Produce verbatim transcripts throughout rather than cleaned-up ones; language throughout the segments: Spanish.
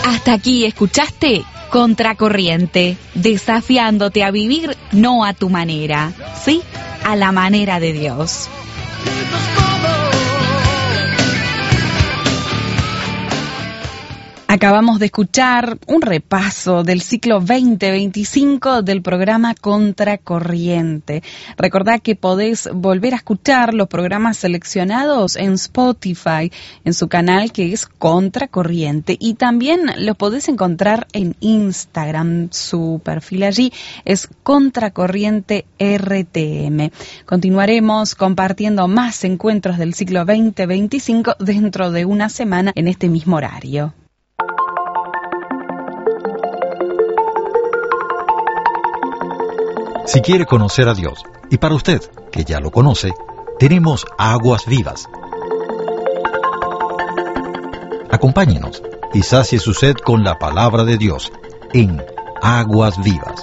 Hasta aquí escuchaste Contracorriente, desafiándote a vivir no a tu manera, sí, a la manera de Dios. Acabamos de escuchar un repaso del ciclo veinte veinticinco del programa Contracorriente. Recordá que podés volver a escuchar los programas seleccionados en Spotify, en su canal que es Contracorriente. Y también los podés encontrar en Instagram. Su perfil allí es Contracorriente R T M. Continuaremos compartiendo más encuentros del ciclo veinte veinticinco dentro de una semana en este mismo horario. Si quiere conocer a Dios, y para usted, que ya lo conoce, tenemos Aguas Vivas. Acompáñenos y sacie su sed con la palabra de Dios en Aguas Vivas.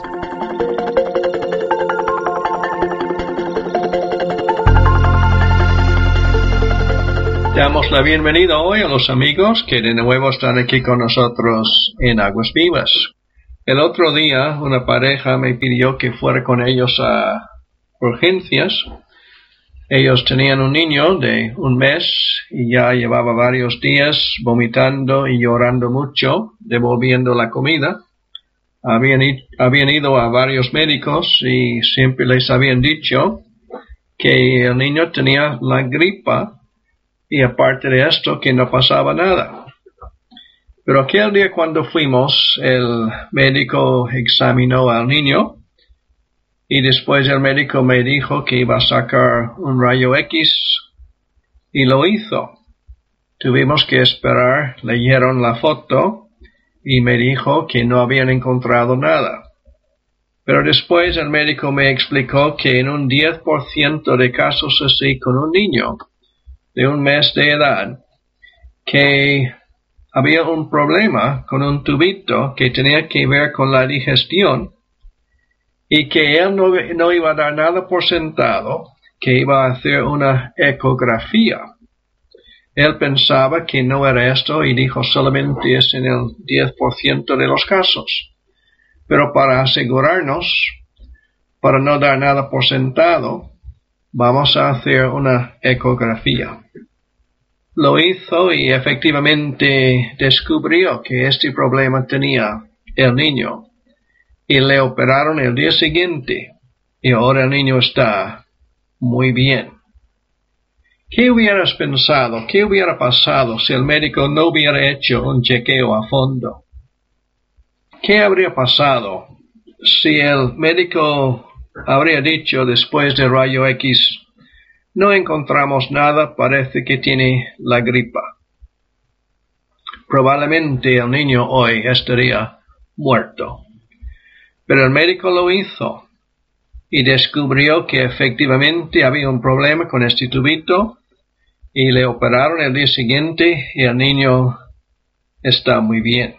Damos la bienvenida hoy a los amigos que de nuevo están aquí con nosotros en Aguas Vivas. El otro día una pareja me pidió que fuera con ellos a urgencias. Ellos tenían un niño de un mes y ya llevaba varios días vomitando y llorando mucho, devolviendo la comida. Habían, habían ido a varios médicos y siempre les habían dicho que el niño tenía la gripa y aparte de esto que no pasaba nada. Pero aquel día cuando fuimos, el médico examinó al niño y después el médico me dijo que iba a sacar un rayo X y lo hizo. Tuvimos que esperar, leyeron la foto y me dijo que no habían encontrado nada. Pero después el médico me explicó que en un diez por ciento de casos así con un niño de un mes de edad, que había un problema con un tubito que tenía que ver con la digestión y que él no, no iba a dar nada por sentado, que iba a hacer una ecografía. Él pensaba que no era esto y dijo solamente es en el diez por ciento de los casos. Pero para asegurarnos, para no dar nada por sentado, vamos a hacer una ecografía. Lo hizo y efectivamente descubrió que este problema tenía el niño. Y le operaron el día siguiente. Y ahora el niño está muy bien. ¿Qué hubieras pensado? ¿Qué hubiera pasado si el médico no hubiera hecho un chequeo a fondo? ¿Qué habría pasado si el médico habría dicho después del rayo X: no encontramos nada, parece que tiene la gripa? Probablemente el niño hoy estaría muerto. Pero el médico lo hizo y descubrió que efectivamente había un problema con este tubito y le operaron el día siguiente y el niño está muy bien.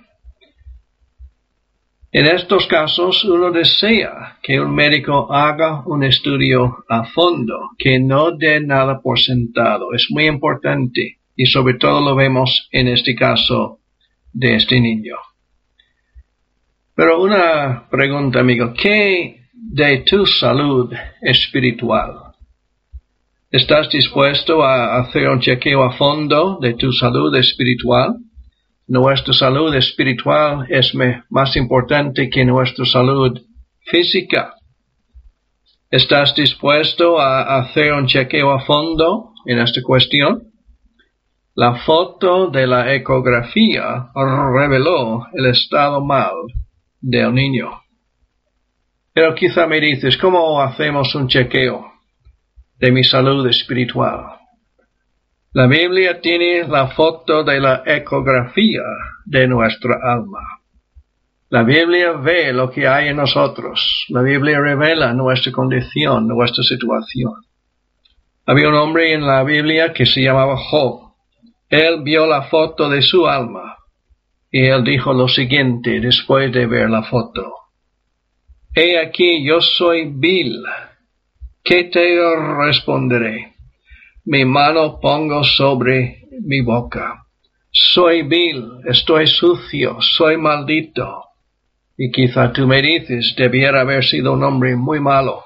En estos casos uno desea que un médico haga un estudio a fondo, que no dé nada por sentado. Es muy importante y sobre todo lo vemos en este caso de este niño. Pero una pregunta, amigo, ¿qué de tu salud espiritual? ¿Estás dispuesto a hacer un chequeo a fondo de tu salud espiritual? Nuestra salud espiritual es me, más importante que nuestra salud física. ¿Estás dispuesto a hacer un chequeo a fondo en esta cuestión? La foto de la ecografía reveló el estado mal del niño. Pero quizá me dices, ¿cómo hacemos un chequeo de mi salud espiritual? La Biblia tiene la foto de la ecografía de nuestra alma. La Biblia ve lo que hay en nosotros. La Biblia revela nuestra condición, nuestra situación. Había un hombre en la Biblia que se llamaba Job. Él vio la foto de su alma y él dijo lo siguiente después de ver la foto: He aquí, yo soy vil. ¿Qué te responderé? Mi mano pongo sobre mi boca. soy vil, estoy sucio, soy maldito. Y quizá tú me dices, debiera haber sido un hombre muy malo.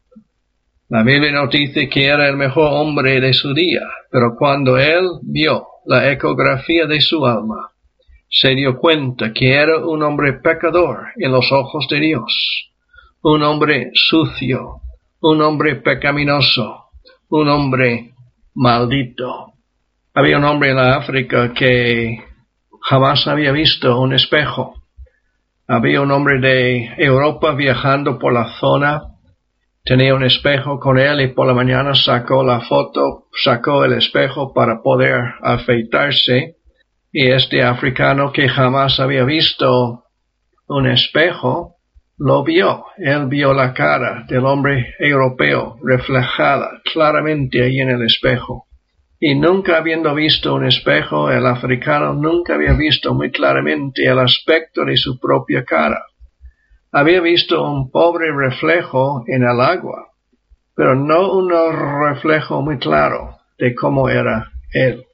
La Biblia nos dice que era el mejor hombre de su día, pero cuando él vio la ecografía de su alma, se dio cuenta que era un hombre pecador en los ojos de Dios, un hombre sucio, un hombre pecaminoso, un hombre maldito. Había un hombre en la África que jamás había visto un espejo. Había un hombre de Europa viajando por la zona, tenía un espejo con él y por la mañana sacó la foto, sacó el espejo para poder afeitarse. Y este africano que jamás había visto un espejo, lo vio. Él vio la cara del hombre europeo reflejada claramente ahí en el espejo. Y nunca habiendo visto un espejo, el africano nunca había visto muy claramente el aspecto de su propia cara. Había visto un pobre reflejo en el agua, pero no un reflejo muy claro de cómo era él.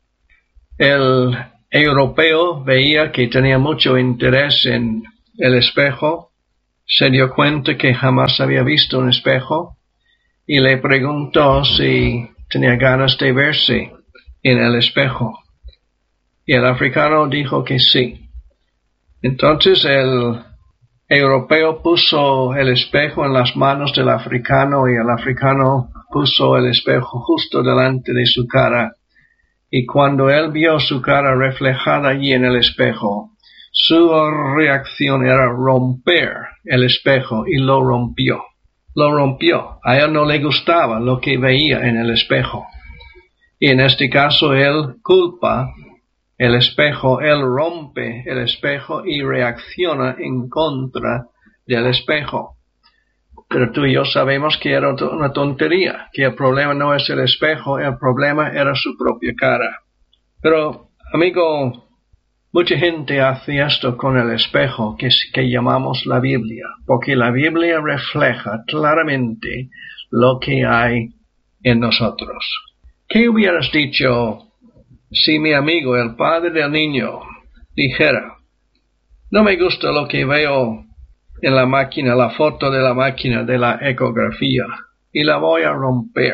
El europeo veía que tenía mucho interés en el espejo, se dio cuenta que jamás había visto un espejo y le preguntó si tenía ganas de verse en el espejo. Y el africano dijo que sí. Entonces el europeo puso el espejo en las manos del africano y el africano puso el espejo justo delante de su cara. Y cuando él vio su cara reflejada allí en el espejo, su reacción era romper el espejo y lo rompió. Lo rompió. A él no le gustaba lo que veía en el espejo. Y en este caso él culpa el espejo, él rompe el espejo y reacciona en contra del espejo. Pero tú y yo sabemos que era una tontería, que el problema no es el espejo, el problema era su propia cara. Pero, amigo, mucha gente hace esto con el espejo que, que llamamos la Biblia, porque la Biblia refleja claramente lo que hay en nosotros. ¿Qué hubieras dicho si mi amigo, el padre del niño, dijera, no me gusta lo que veo en la máquina, la foto de la máquina de la ecografía, y la voy a romper?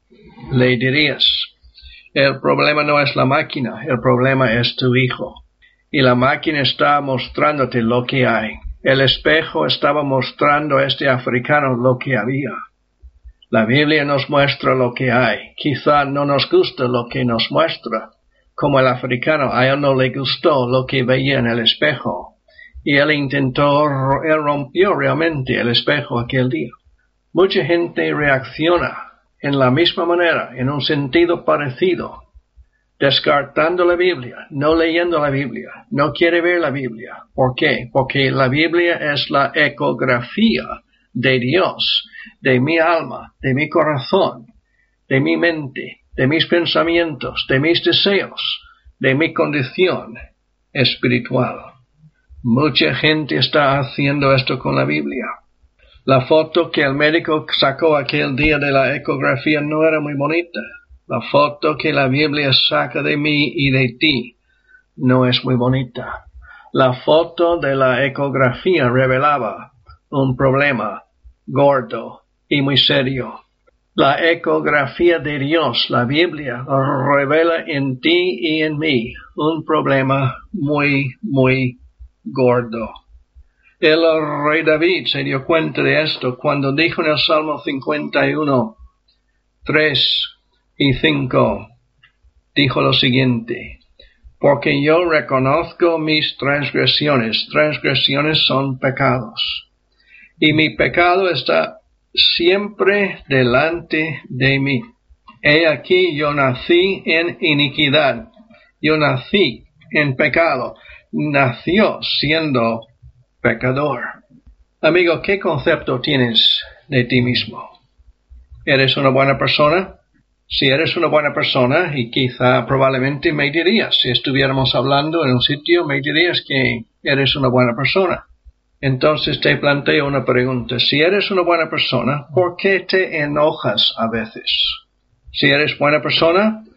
Le dirías, el problema no es la máquina, el problema es tu hijo. Y la máquina está mostrándote lo que hay. El espejo estaba mostrando a este africano lo que había. La Biblia nos muestra lo que hay. Quizá no nos gusta lo que nos muestra. Como el africano, a él no le gustó lo que veía en el espejo. Y él intentó, él rompió realmente el espejo aquel día. Mucha gente reacciona en la misma manera, en un sentido parecido, descartando la Biblia, no leyendo la Biblia, no quiere ver la Biblia. ¿Por qué? Porque la Biblia es la ecografía de Dios, de mi alma, de mi corazón, de mi mente, de mis pensamientos, de mis deseos, de mi condición espiritual. Mucha gente está haciendo esto con la Biblia. La foto que el médico sacó aquel día de la ecografía no era muy bonita. La foto que la Biblia saca de mí y de ti no es muy bonita. La foto de la ecografía revelaba un problema gordo y muy serio. La ecografía de Dios, la Biblia, revela en ti y en mí un problema muy, muy gordo. El rey David se dio cuenta de esto cuando dijo en el Salmo cincuenta y uno, tres y cinco, dijo lo siguiente, porque yo reconozco mis transgresiones, transgresiones son pecados, y mi pecado está siempre delante de mí. He aquí yo nací en iniquidad, yo nací en pecado, nació siendo pecador. Amigo, ¿qué concepto tienes de ti mismo? ¿Eres una buena persona? Si eres una buena persona, y quizá probablemente me dirías, si estuviéramos hablando en un sitio, me dirías que eres una buena persona. Entonces te planteo una pregunta. Si eres una buena persona, ¿por qué te enojas a veces? Si eres buena persona,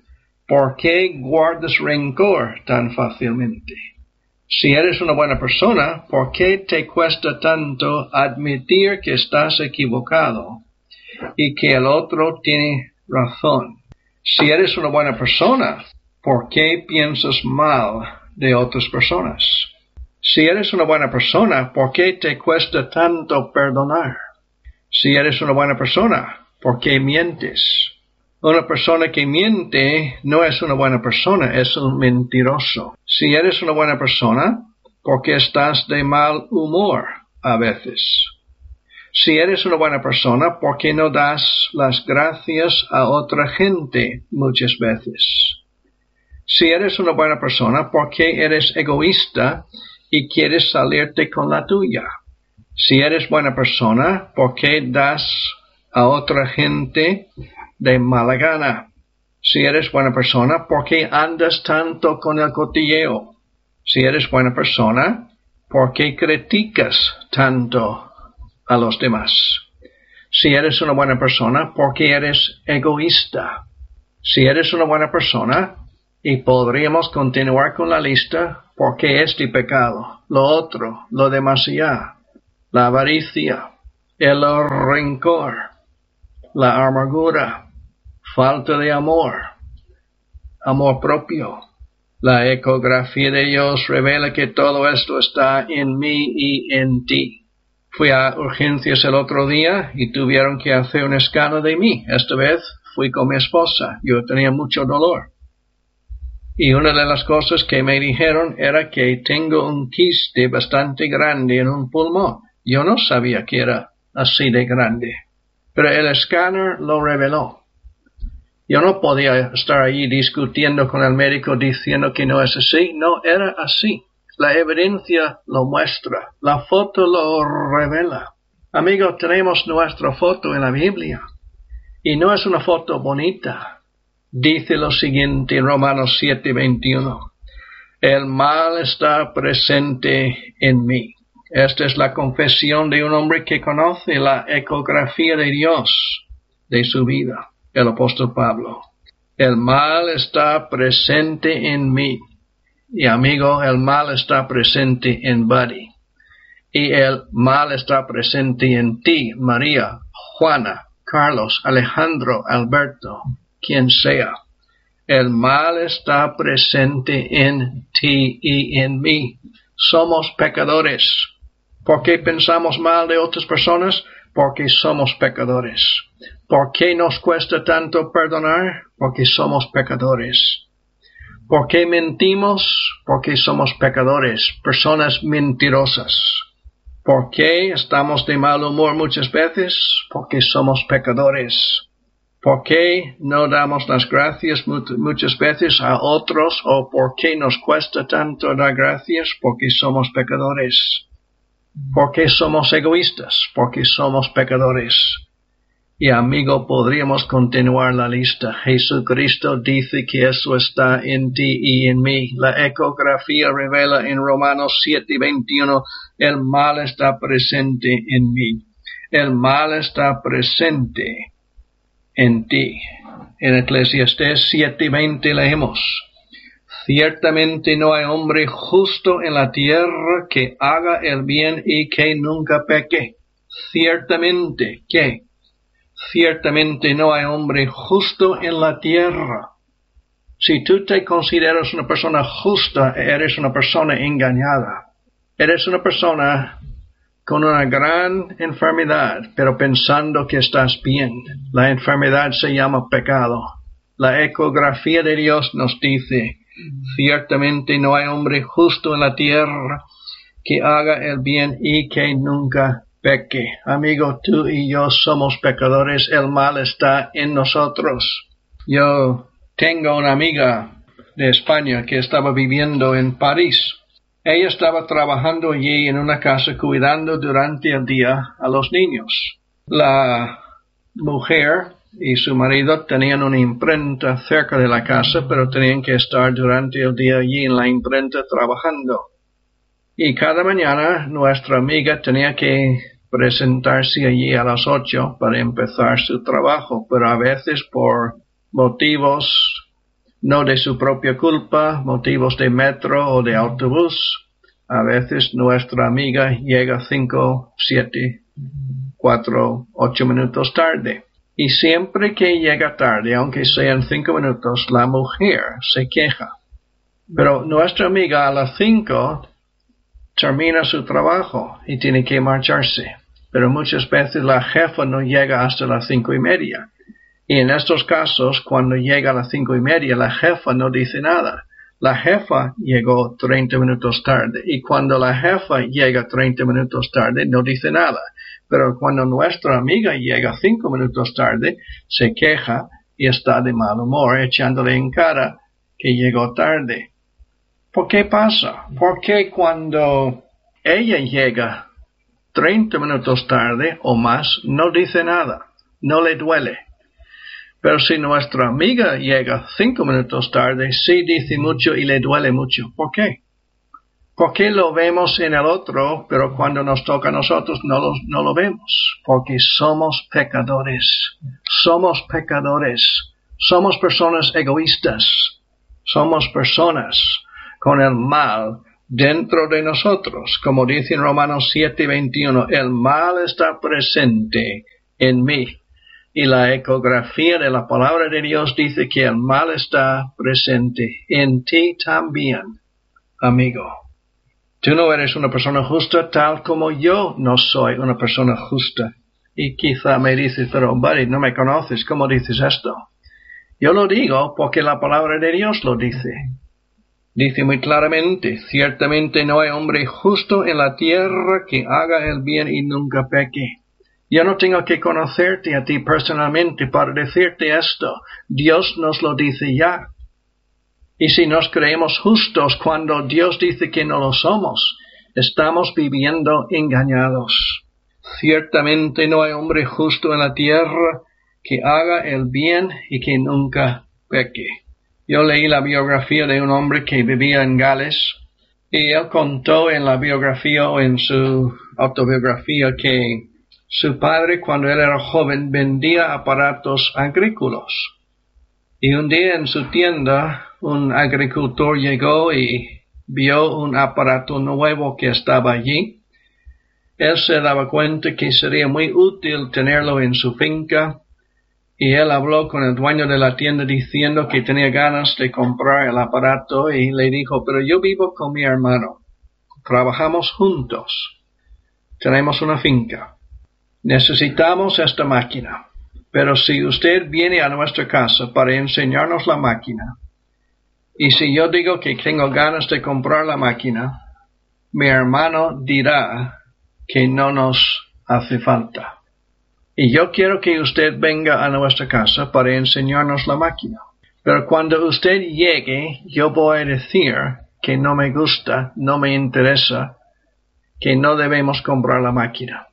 ¿Por qué guardas rencor tan fácilmente? Si eres una buena persona, ¿por qué te cuesta tanto admitir que estás equivocado y que el otro tiene razón? Si eres una buena persona, ¿por qué piensas mal de otras personas? Si eres una buena persona, ¿por qué te cuesta tanto perdonar? Si eres una buena persona, ¿por qué mientes? Una persona que miente no es una buena persona, es un mentiroso. Si eres una buena persona, ¿por qué estás de mal humor a veces? Si eres una buena persona, ¿por qué no das las gracias a otra gente muchas veces? Si eres una buena persona, ¿por qué eres egoísta y quieres salirte con la tuya? Si eres buena persona, ¿por qué das a otra gente de mala gana? Si eres buena persona, ¿por qué andas tanto con el cotilleo? Si eres buena persona, ¿por qué criticas tanto a los demás? Si eres una buena persona, ¿por qué eres egoísta? Si eres una buena persona, y podríamos continuar con la lista, ¿por qué este pecado, lo otro, lo demasiado, la avaricia, el rencor, la amargura, falta de amor, amor propio? La ecografía de Dios revela que todo esto está en mí y en ti. Fui a urgencias el otro día y tuvieron que hacer un escáner de mí. Esta vez fui con mi esposa. Yo tenía mucho dolor. Y una de las cosas que me dijeron era que tengo un quiste bastante grande en un pulmón. Yo no sabía que era así de grande, pero el escáner lo reveló. Yo no podía estar allí discutiendo con el médico diciendo que no es así. No, era así. La evidencia lo muestra. La foto lo revela. Amigo, tenemos nuestra foto en la Biblia. Y no es una foto bonita. Dice lo siguiente en Romanos siete veintiuno. El mal está presente en mí. Esta es la confesión de un hombre que conoce la ecografía de Dios de su vida. El apóstol Pablo. El mal está presente en mí. Y amigo, el mal está presente en Buddy. Y el mal está presente en ti, María, Juana, Carlos, Alejandro, Alberto, quien sea. El mal está presente en ti y en mí. Somos pecadores. ¿Por qué pensamos mal de otras personas? Porque somos pecadores. ¿Por qué nos cuesta tanto perdonar? Porque somos pecadores. ¿Por qué mentimos? Porque somos pecadores, personas mentirosas. ¿Por qué estamos de mal humor muchas veces? Porque somos pecadores. ¿Por qué no damos las gracias muchas veces a otros? ¿O por qué nos cuesta tanto dar gracias? Porque somos pecadores. ¿Por qué somos egoístas? Porque somos pecadores. Y amigo, podríamos continuar la lista. Jesucristo dice que eso está en ti y en mí. La ecografía revela en Romanos siete veintiuno, el mal está presente en mí. El mal está presente en ti. En Eclesiastés siete veinte leemos, ciertamente no hay hombre justo en la tierra que haga el bien y que nunca peque. Ciertamente, ¿qué? Ciertamente no hay hombre justo en la tierra. Si tú te consideras una persona justa, eres una persona engañada. Eres una persona con una gran enfermedad, pero pensando que estás bien. La enfermedad se llama pecado. La ecografía de Dios nos dice, ciertamente no hay hombre justo en la tierra que haga el bien y que nunca peque. Amigo, tú y yo somos pecadores, el mal está en nosotros. Yo tengo una amiga de España que estaba viviendo en París. Ella estaba trabajando allí en una casa cuidando durante el día a los niños. La mujer y su marido tenían una imprenta cerca de la casa, pero tenían que estar durante el día allí en la imprenta trabajando. Y cada mañana nuestra amiga tenía que presentarse allí a las ocho para empezar su trabajo, pero a veces por motivos no de su propia culpa, motivos de metro o de autobús. A veces nuestra amiga llega cinco, siete, cuatro, ocho minutos tarde. Y siempre que llega tarde, aunque sean cinco minutos, la mujer se queja. Pero nuestra amiga a las cinco termina su trabajo y tiene que marcharse. Pero muchas veces la jefa no llega hasta las cinco y media. Y en estos casos, cuando llega a las cinco y media, la jefa no dice nada. La jefa llegó treinta minutos tarde. Y cuando la jefa llega treinta minutos tarde, no dice nada. Pero cuando nuestra amiga llega cinco minutos tarde, se queja y está de mal humor, echándole en cara que llegó tarde. ¿Por qué pasa? ¿Por qué cuando ella llega treinta minutos tarde o más, no dice nada, no le duele? Pero si nuestra amiga llega cinco minutos tarde, sí dice mucho y le duele mucho. ¿Por qué? ¿Por qué lo vemos en el otro, pero cuando nos toca a nosotros no lo, no lo vemos? Porque somos pecadores. Somos pecadores. Somos personas egoístas. Somos personas con el mal dentro de nosotros. Como dice en Romanos siete veintiuno, el mal está presente en mí. Y la ecografía de la palabra de Dios dice que el mal está presente en ti también, amigo. Tú no eres una persona justa tal como yo no soy una persona justa. Y quizá me dices, pero buddy, no me conoces, ¿cómo dices esto? Yo lo digo porque la palabra de Dios lo dice. Dice muy claramente, ciertamente no hay hombre justo en la tierra que haga el bien y nunca peque. Yo no tengo que conocerte a ti personalmente para decirte esto. Dios nos lo dice ya. Y si nos creemos justos cuando Dios dice que no lo somos, estamos viviendo engañados. Ciertamente no hay hombre justo en la tierra que haga el bien y que nunca peque. Yo leí la biografía de un hombre que vivía en Gales y él contó en la biografía o en su autobiografía que su padre cuando él era joven vendía aparatos agrícolas. Y un día en su tienda un agricultor llegó y vio un aparato nuevo que estaba allí. Él se daba cuenta que sería muy útil tenerlo en su finca y él habló con el dueño de la tienda diciendo que tenía ganas de comprar el aparato y le dijo, pero yo vivo con mi hermano, trabajamos juntos, tenemos una finca, necesitamos esta máquina, pero si usted viene a nuestra casa para enseñarnos la máquina, y si yo digo que tengo ganas de comprar la máquina, mi hermano dirá que no nos hace falta. Y yo quiero que usted venga a nuestra casa para enseñarnos la máquina. Pero cuando usted llegue, yo voy a decir que no me gusta, no me interesa, que no debemos comprar la máquina.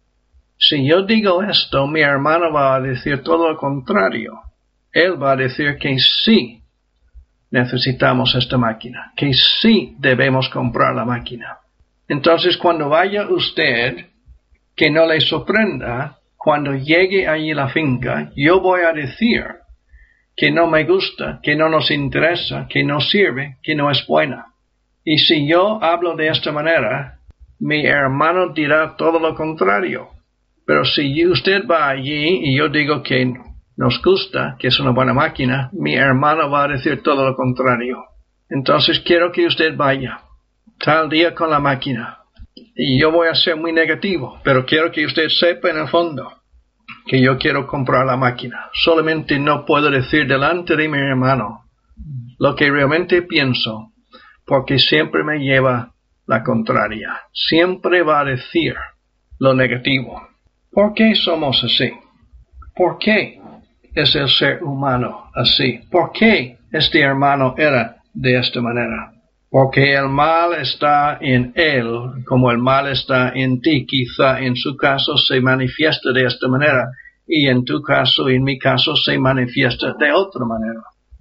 Si yo digo esto, mi hermano va a decir todo lo contrario. Él va a decir que sí necesitamos esta máquina, que sí debemos comprar la máquina. Entonces, cuando vaya usted, que no le sorprenda, cuando llegue allí a la finca, yo voy a decir que no me gusta, que no nos interesa, que no sirve, que no es buena. Y si yo hablo de esta manera, mi hermano dirá todo lo contrario. Pero si usted va allí y yo digo que nos gusta, que es una buena máquina, mi hermano va a decir todo lo contrario. Entonces quiero que usted vaya tal día con la máquina. Y yo voy a ser muy negativo, pero quiero que usted sepa en el fondo que yo quiero comprar la máquina. Solamente no puedo decir delante de mi hermano lo que realmente pienso, porque siempre me lleva la contraria. Siempre va a decir lo negativo. ¿Por qué somos así? ¿Por qué es el ser humano así? ¿Por qué este hermano era de esta manera? Porque el mal está en él, como el mal está en ti. Quizá en su caso se manifiesta de esta manera, y en tu caso y en mi caso se manifiesta de otra manera.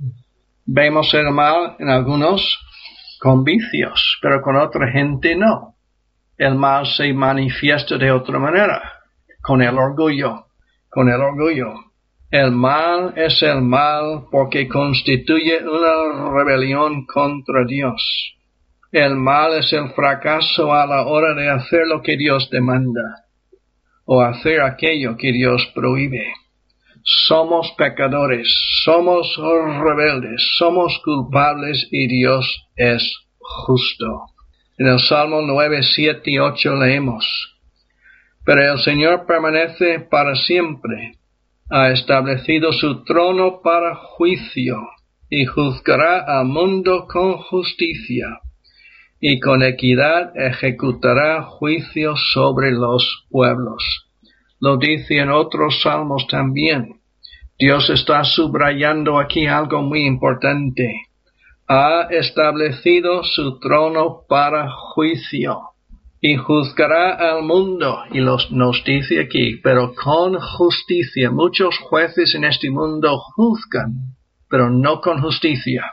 Vemos el mal en algunos con vicios, pero con otra gente no. El mal se manifiesta de otra manera, con el orgullo, con el orgullo. El mal es el mal porque constituye una rebelión contra Dios. El mal es el fracaso a la hora de hacer lo que Dios demanda o hacer aquello que Dios prohíbe. Somos pecadores, somos rebeldes, somos culpables y Dios es justo. En el Salmo nueve, siete y ocho leemos: Pero el Señor permanece para siempre, ha establecido su trono para juicio, y juzgará al mundo con justicia, y con equidad ejecutará juicio sobre los pueblos. Lo dice en otros salmos también. Dios está subrayando aquí algo muy importante. Ha establecido su trono para juicio y juzgará al mundo. Y los, nos dice aquí, pero con justicia. Muchos jueces en este mundo juzgan, pero no con justicia.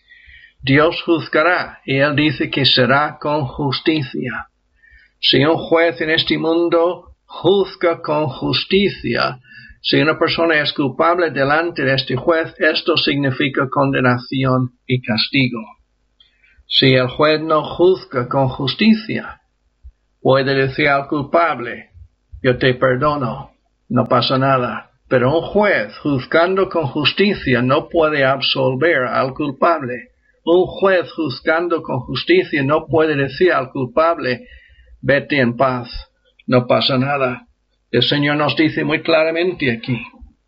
Dios juzgará y Él dice que será con justicia. Si un juez en este mundo juzga con justicia, si una persona es culpable delante de este juez, esto significa condenación y castigo. Si el juez no juzga con justicia, puede decir al culpable, yo te perdono, no pasa nada. Pero un juez juzgando con justicia no puede absolver al culpable. Un juez juzgando con justicia no puede decir al culpable, vete en paz, no pasa nada. El Señor nos dice muy claramente aquí,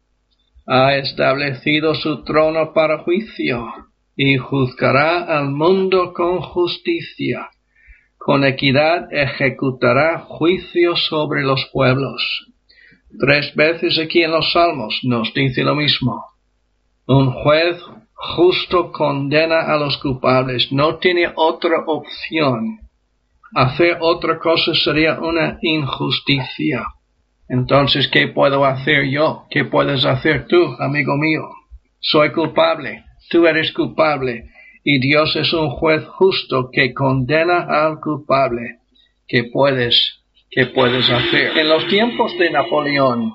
ha establecido su trono para juicio y juzgará al mundo con justicia. Con equidad ejecutará juicio sobre los pueblos. Tres veces aquí en los Salmos nos dice lo mismo. Un juez justo condena a los culpables. No tiene otra opción. Hacer otra cosa sería una injusticia. Entonces, ¿qué puedo hacer yo? ¿Qué puedes hacer tú, amigo mío? Soy culpable. Tú eres culpable. Y Dios es un juez justo que condena al culpable. ¿Qué puedes, qué puedes hacer? En los tiempos de Napoleón,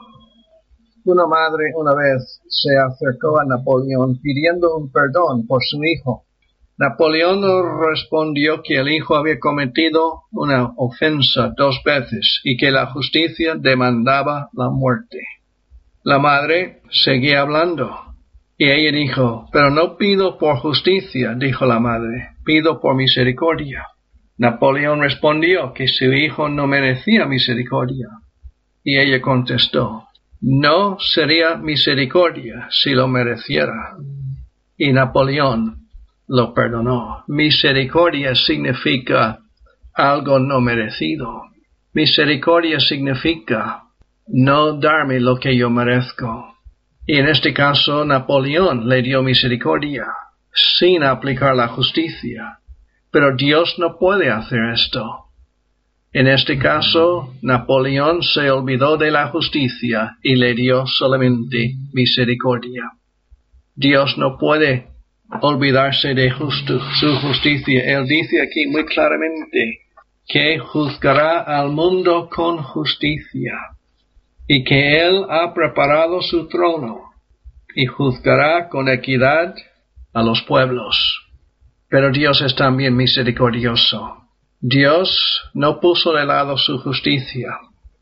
una madre una vez se acercó a Napoleón pidiendo un perdón por su hijo. Napoleón respondió que el hijo había cometido una ofensa dos veces y que la justicia demandaba la muerte. La madre seguía hablando y ella dijo, pero no pido por justicia, dijo la madre, pido por misericordia. Napoleón respondió que su hijo no merecía misericordia y ella contestó, no sería misericordia si lo mereciera. Y Napoleón lo perdonó. Misericordia significa algo no merecido. Misericordia significa no darme lo que yo merezco. Y en este caso Napoleón le dio misericordia sin aplicar la justicia. Pero Dios no puede hacer esto. En este caso, Napoleón se olvidó de la justicia y le dio solamente misericordia. Dios no puede olvidarse de justo, su justicia. Él dice aquí muy claramente que juzgará al mundo con justicia y que Él ha preparado su trono y juzgará con equidad a los pueblos. Pero Dios es también misericordioso. Dios no puso de lado su justicia.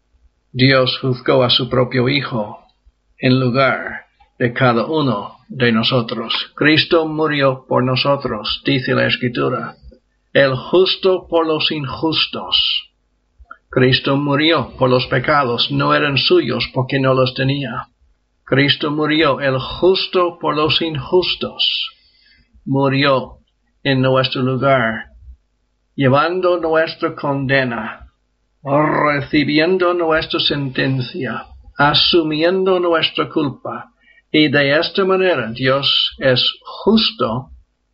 Dios juzgó a su propio Hijo en lugar de cada uno de nosotros. Cristo murió por nosotros, dice la Escritura, el justo por los injustos. Cristo murió por los pecados, no eran suyos porque no los tenía. Cristo murió el justo por los injustos. Murió en nuestro lugar, llevando nuestra condena, recibiendo nuestra sentencia, asumiendo nuestra culpa. Y de esta manera Dios es justo,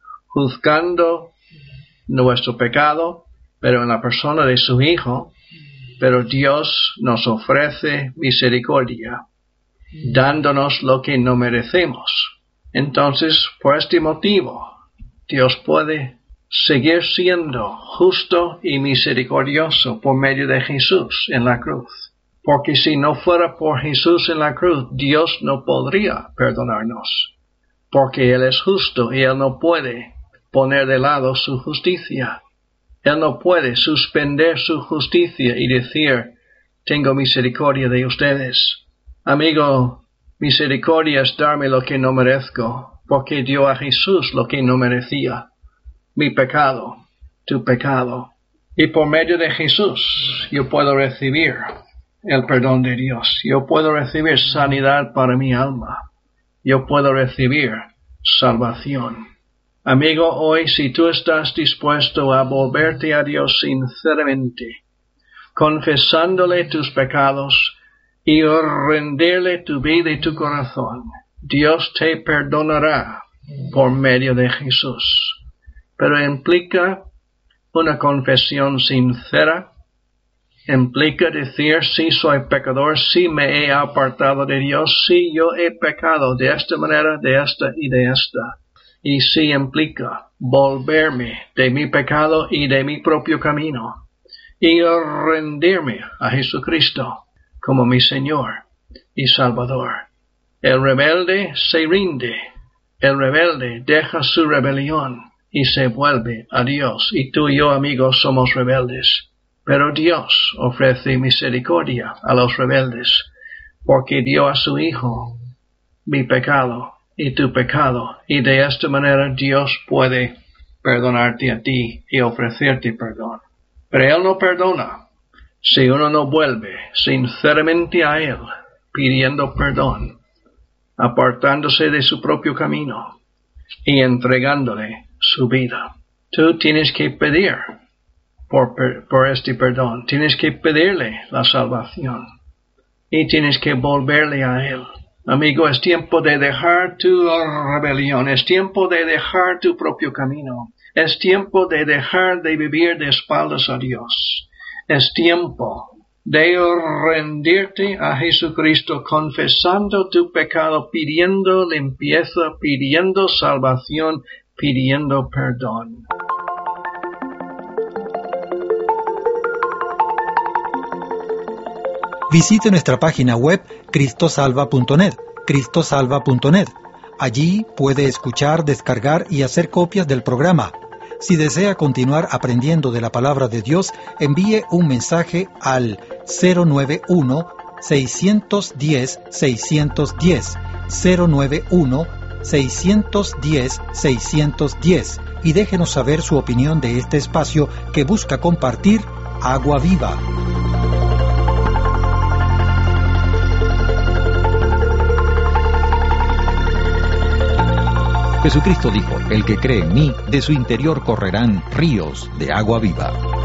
juzgando nuestro pecado, pero en la persona de su Hijo. Pero Dios nos ofrece misericordia, dándonos lo que no merecemos. Entonces, por este motivo, Dios puede seguir siendo justo y misericordioso por medio de Jesús en la cruz. Porque si no fuera por Jesús en la cruz, Dios no podría perdonarnos. Porque Él es justo y Él no puede poner de lado su justicia. Él no puede suspender su justicia y decir, tengo misericordia de ustedes. Amigo, misericordia es darme lo que no merezco, porque dio a Jesús lo que no merecía. Mi pecado, tu pecado. Y por medio de Jesús yo puedo recibir el perdón de Dios. Yo puedo recibir sanidad para mi alma. Yo puedo recibir salvación. Amigo, hoy si tú estás dispuesto a volverte a Dios sinceramente, confesándole tus pecados y rendirle tu vida y tu corazón, Dios te perdonará por medio de Jesús. Pero implica una confesión sincera, implica decir, sí soy pecador, sí me he apartado de Dios, sí yo he pecado de esta manera, de esta y de esta. Y sí implica volverme de mi pecado y de mi propio camino y rendirme a Jesucristo como mi Señor y Salvador. El rebelde se rinde, el rebelde deja su rebelión y se vuelve a Dios. Y tú y yo, amigos, somos rebeldes. Pero Dios ofrece misericordia a los rebeldes porque dio a su Hijo mi pecado y tu pecado, y de esta manera Dios puede perdonarte a ti y ofrecerte perdón. Pero Él no perdona si uno no vuelve sinceramente a Él, pidiendo perdón, apartándose de su propio camino y entregándole su vida. Tú tienes que pedir por, por este perdón, tienes que pedirle la salvación y tienes que volverle a Él. Amigo, es tiempo de dejar tu rebelión, es tiempo de dejar tu propio camino, es tiempo de dejar de vivir de espaldas a Dios, es tiempo de rendirte a Jesucristo confesando tu pecado, pidiendo limpieza, pidiendo salvación, pidiendo perdón. Visite nuestra página web cristosalva punto net, cristosalva punto net. Allí puede escuchar, descargar y hacer copias del programa. Si desea continuar aprendiendo de la palabra de Dios, envíe un mensaje al cero nueve uno, seis uno cero, seis uno cero, cero nueve uno, seis uno cero, seis uno cero y déjenos saber su opinión de este espacio que busca compartir agua viva. Jesucristo dijo, el que cree en mí, de su interior correrán ríos de agua viva.